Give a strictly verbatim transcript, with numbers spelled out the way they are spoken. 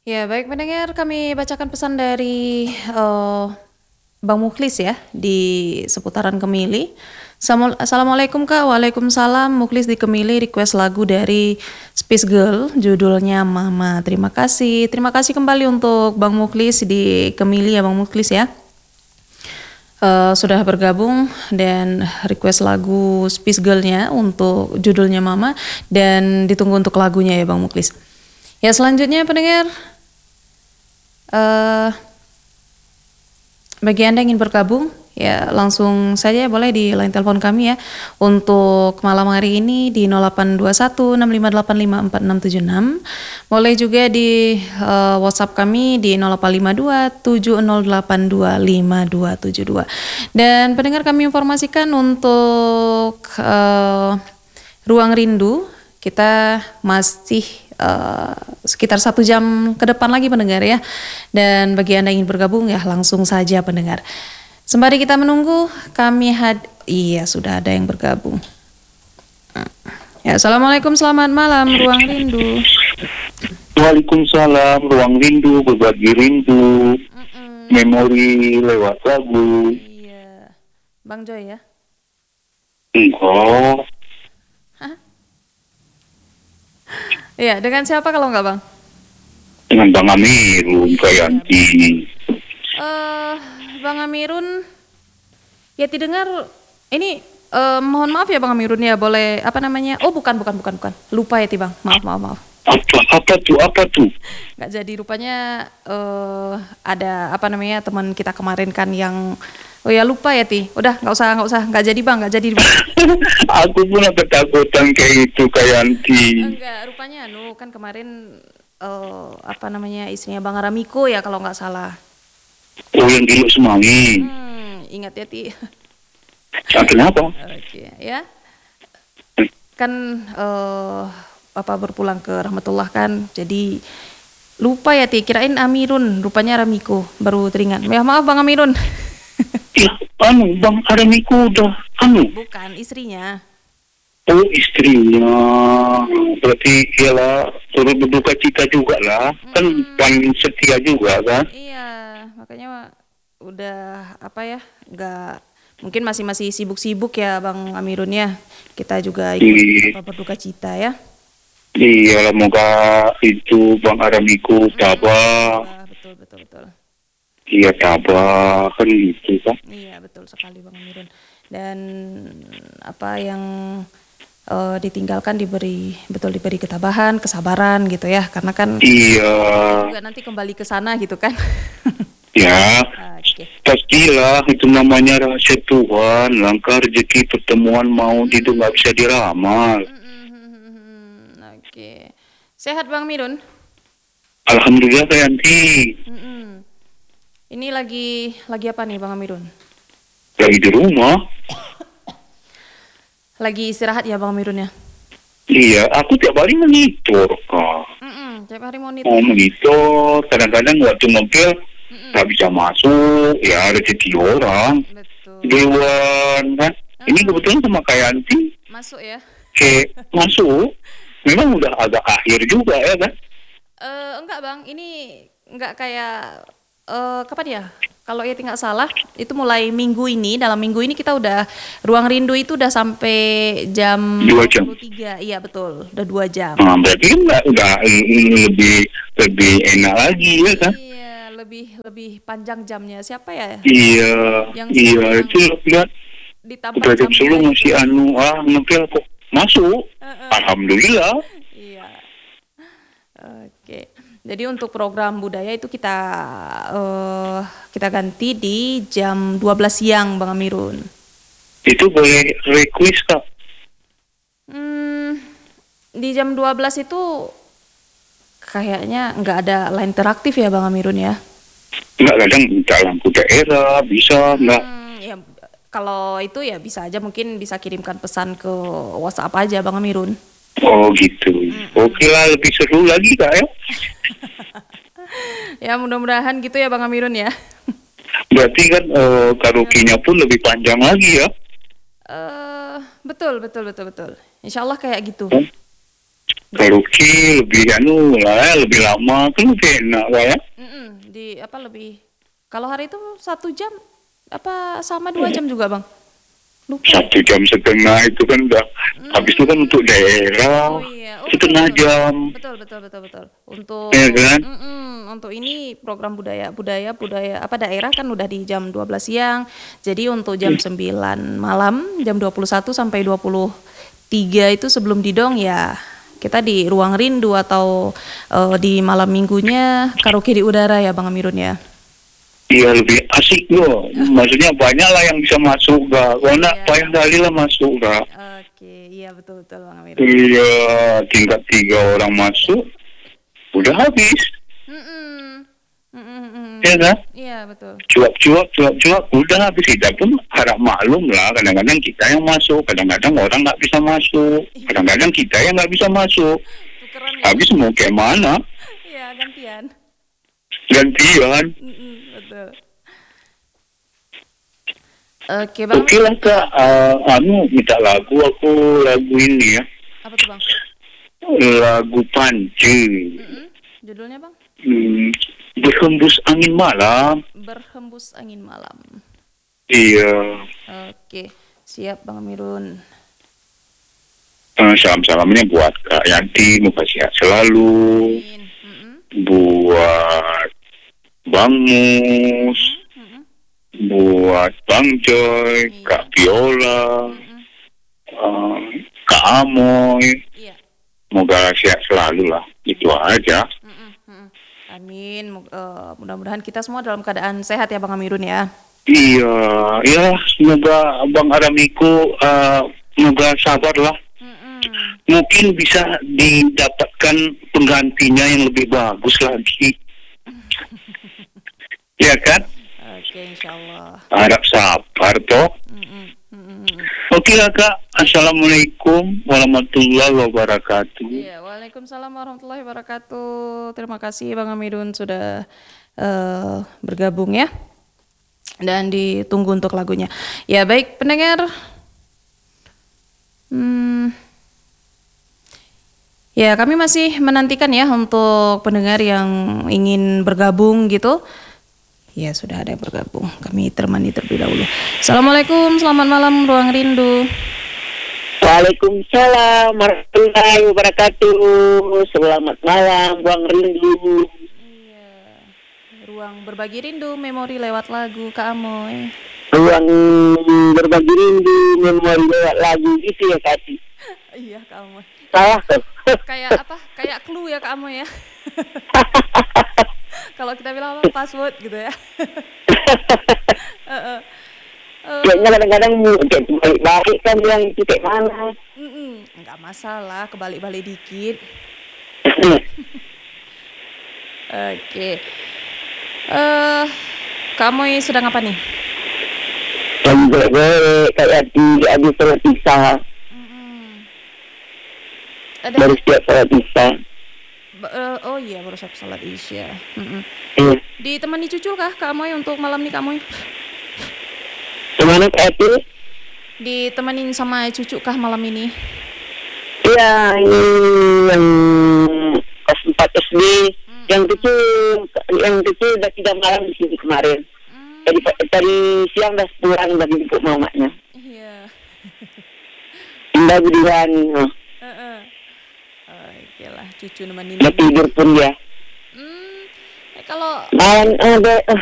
Ya, baik pendengar, kami bacakan pesan dari eh, Bang Muklis ya di seputaran Kemili. Assalamu- Assalamualaikum Kak, Waalaikumsalam. Muklis di Kemili request lagu dari Spice Girl, judulnya Mama. Terima kasih, terima kasih kembali untuk Bang Muklis di Kemili ya Bang Muklis ya. Eh, sudah bergabung dan request lagu Spice Girl-nya untuk judulnya Mama dan ditunggu untuk lagunya ya Bang Muklis. Ya selanjutnya pendengar. Eh, bagi Anda yang ingin bergabung, ya langsung saja boleh di line telepon kami ya. Untuk malam hari ini di nol delapan dua satu enam lima delapan lima empat enam tujuh enam. Boleh juga di eh, WhatsApp kami di nol delapan lima dua tujuh nol delapan dua lima dua tujuh dua. Dan pendengar kami informasikan untuk eh, Ruang Rindu kita masih uh, sekitar satu jam ke depan lagi pendengar ya. Dan bagi Anda yang ingin bergabung ya langsung saja pendengar. Sembari kita menunggu kami had iya sudah ada yang bergabung. Ya, Assalamualaikum, selamat malam Ruang Rindu. Waalaikumsalam, Ruang Rindu, berbagi rindu, Mm-mm. memori lewat lagu. Iya, Bang Joy ya. Enggak, Iya, dengan siapa kalau nggak Bang? dengan Bang Amirul, Iya, Kayanti. Eh, Bang Amirun, ya didengar ini eh, mohon maaf ya Bang Amirun ya boleh apa namanya? Oh bukan bukan bukan bukan lupa ya ti Bang, maaf maaf maaf. Apa, apa tuh, apa tuh? Nggak jadi rupanya eh ada apa namanya teman kita kemarin kan yang oh ya lupa ya ti. Udah nggak usah nggak usah nggak jadi Bang nggak jadi Bang. Aku punya ketakutan kayak itu, Kayanti. Enggak rupanya anu kan kemarin eh apa namanya istrinya Bang Aramiko ya kalau nggak salah. Oh, yang di Semangi. Hmm, ingat ya ti. Ah, kenapa? Oke ya. Kan eh Bapak berpulang ke rahmatullah kan. Jadi lupa ya Ti, kirain Amirun, rupanya Ramiko baru teringat. Ya maaf Bang Amirun. Ih, anu, Bang Aramiku udah, anu. Bukan istrinya. Oh, istrinya. Berarti ialah turut berduka cita juga lah. Kan Mm-mm. paling setia juga kan? Iya, makanya udah apa ya? Nggak mungkin masih masih sibuk-sibuk ya Bang Amirun ya. Kita juga ikut Iya. apa, berduka cita ya. Iya, moga itu Bang Aramiku tabah. Wah, betul betul betul. Iya, tabah kan gitu kan. Iya betul sekali Bang Amirun. Dan apa yang eh, ditinggalkan diberi betul diberi ketabahan, kesabaran gitu ya. Karena kan Iya, juga nanti kembali ke sana gitu kan. ya Oke. pastilah itu namanya rahasia Tuhan. Langkah rezeki pertemuan maut itu nggak bisa diramal. Mm-mm. Oke. Sehat Bang Mirun? Alhamdulillah Kayanti, Mm-mm. Ini lagi lagi apa nih Bang Mirun? lagi di rumah. Lagi istirahat ya Bang Mirun ya? Iya, aku tiap hari monitor kak. Mm-mm. Tiap hari Mau monitor. monitor, kadang-kadang waktu mobil Mm-mm. nggak bisa masuk, ya rezeki orang. Betul. Dewan kan. Ini kebetulan sama Kayanti Masuk ya? ke masuk. Memang udah agak akhir juga ya kan. Eh enggak Bang, ini enggak kayak eh kapan ya? Kalau ya tidak salah, itu mulai minggu ini, dalam minggu ini kita udah Ruang Rindu itu udah sampai jam Dua jam. dua puluh tiga. Iya betul, udah dua jam. Nah, berarti kan nggak- udah mm, lebih lebih enak lagi ya kan. Iya, lebih lebih panjang jamnya. Siapa ya? Iya, Yang iya yang itu lihat ditambah udah jam sepuluh jamnya masih itu. anu ah mobil kok masuk. Heeh. Alhamdulillah. Iya. Oke. Jadi untuk program budaya itu kita eh kita ganti di jam dua belas siang Bang Amirun. Itu boleh request kak. Hmm, di jam dua belas itu kayaknya nggak ada line interaktif ya Bang Amirun ya? Nggak, kadang minta lampu daerah bisa nggak. Hmm, ya kalau itu ya bisa aja mungkin bisa kirimkan pesan ke WhatsApp aja Bang Amirun. Oh gitu. Oke lah, lebih seru lagi kak ya. Ya mudah-mudahan gitu ya Bang Amirun ya. Berarti kan eh, karaoke-nya pun lebih panjang lagi ya. Eh betul betul betul betul. Insya Allah kayak gitu. Hmm? Karaoke lebih anu lah, lebih lama kan lebih enak lah ya. Mm-mm, di apa lebih kalau hari itu satu jam apa sama dua jam juga bang? Lupa. Satu jam setengah itu kan udah Mm. habis itu kan untuk daerah Oh iya, oh, setengah betul, jam, betul betul betul betul. Untuk ya kan? mm-mm, untuk ini program budaya budaya budaya apa daerah kan udah di jam dua belas siang. Jadi untuk jam sembilan malam, jam dua puluh satu sampai dua puluh tiga itu sebelum didong ya kita di ruang rindu atau eh, di malam minggunya karaoke di udara ya Bang Amirun ya. Iya lebih asik loh. Maksudnya banyak lah yang bisa masuk gak. Karena Iya. payah kali lah masuk gak. Oke, iya betul betul Bang Amirun. Iya, tingkat tiga orang masuk, udah habis, Mm-mm. Mm-mm. ya kan? Iya betul. Cuap-cuap, cuap-cuap, udah habis. Kita pun harap maklum lah. Kadang-kadang kita yang masuk, kadang-kadang orang nggak bisa masuk, kadang-kadang kita yang nggak bisa masuk. Tukeran ya. Habis mau kayak mana? Iya gantian. Gantian. Mm-mm, betul. Oke bang. Oke lah kak, uh, anu minta lagu aku lagu ini ya, Apa tuh bang? lagu Panci. Mm-mm. Judulnya bang? Hmm, berhembus angin malam. Berhembus angin malam. Iya. Oke, siap bang Amirun. Uh, salam-salamnya buat Kak Yanti, muka sehat selalu. Amin. Mm-mm. Buat Bang Mus, Mm-mm. buat Bang Joy, Iya. Kak Viola, Mm-mm. uh, Kak Amoy. Iya. Semoga sehat selalu lah. Itu aja. Mm-mm. Mm-mm. Amin. Mu- eh, mudah-mudahan kita semua dalam keadaan sehat ya bang Amirun ya. Iya, ya semoga Bang Aramiko uh, semoga sabar lah. Mm-mm. Mungkin bisa didapatkan penggantinya yang lebih bagus lagi. Ya kan? Oke, insya Allah. Harap sabar toh. Mm-mm. Mm-mm. Oke lah Kak. Assalamualaikum warahmatullahi wabarakatuh. Iya, waalaikumsalam warahmatullahi wabarakatuh. Terima kasih Bang Amirun sudah eh, bergabung ya. Dan ditunggu untuk lagunya. Ya baik pendengar. Hmm, ya kami masih menantikan ya untuk pendengar yang ingin bergabung gitu. Ya sudah ada yang bergabung. Kami temani terlebih dahulu. Assalamualaikum, selamat malam Ruang Rindu. Waalaikumsalam warahmatullahi wabarakatuh. Selamat malam, Buang Rindu. Iya, ruang berbagi rindu, memori lewat lagu Kak Amoy. Ruang berbagi rindu, memori lewat lagu gitu ya, Kati. Iya Kak Amoy. Salah tuh. Kayak apa? Kayak clue ya Kak Amoy ya. Kalau kita bilang apa? Password gitu ya. Heeh. Eh, Kayaknya kadang-kadang kayak balik-balik kan bilang itu kayak mana. mm-mm, nggak masalah, kebalik-balik dikit. Oke. Eh, Kak Amoy sedang apa nih? Yang golek-golek kayak di habis sholat isya. Mm-mm. Ada Baru siap sholat isya. ba- eh, oh iya baru siap salat isya. Mm-mm. Iya. Ditemani cucu kah Kak Amoy untuk malam nih Kak Amoy? Gimana Kati? Ditemenin sama cucu kah malam ini? Iya, ini yang kelas empat S D. Yang kecil, yang kecil udah tiga malam di sini kemarin. Hmm, Tadi tadi siang udah pulang dari jemput mamanya. iya. Indah Budiwani, oh. Heeh. Oke lah, cucu nemenin. Udah tidur pun dia. Hmm, eh, kalau Malam ada, eh,